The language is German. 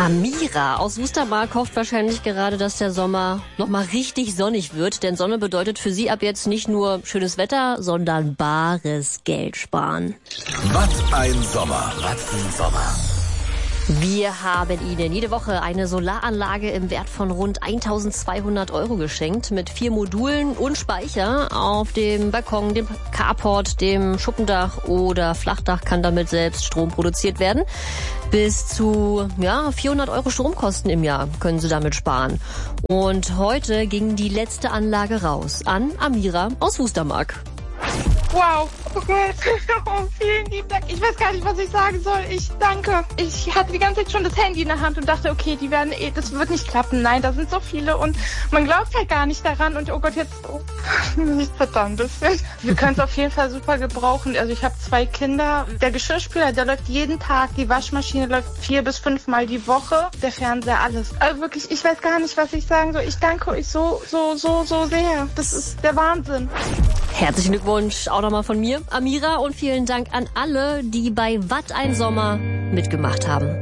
Amira aus Wustermark hofft wahrscheinlich gerade, dass der Sommer nochmal richtig sonnig wird. Denn Sonne bedeutet für sie ab jetzt nicht nur schönes Wetter, sondern bares Geld sparen. Was ein Sommer. Was ein Sommer. Wir haben Ihnen jede Woche eine Solaranlage im Wert von rund 1.200 € geschenkt mit 4 Modulen und Speicher auf dem Balkon, dem Carport, dem Schuppendach oder Flachdach kann damit selbst Strom produziert werden. Bis zu 400 € Stromkosten im Jahr können Sie damit sparen. Und heute ging die letzte Anlage raus an Amira aus Wustermark. Wow, okay. Oh, vielen lieben Dank. Ich weiß gar nicht, was ich sagen soll. Ich danke. Ich hatte die ganze Zeit schon das Handy in der Hand und dachte, okay, das wird nicht klappen. Nein, da sind so viele und man glaubt halt gar nicht daran. Und oh Gott, jetzt nicht verdammt bisschen. Wir können es auf jeden Fall super gebrauchen. Also ich habe 2 Kinder. Der Geschirrspüler, der läuft jeden Tag. Die Waschmaschine läuft 4 bis 5 Mal die Woche. Der Fernseher, alles. Also wirklich, ich weiß gar nicht, was ich sagen soll. Ich danke euch so sehr. Das ist der Wahnsinn. Herzlichen Glückwunsch auch nochmal von mir, Amira, und vielen Dank an alle, die bei Wat ein Sommer mitgemacht haben.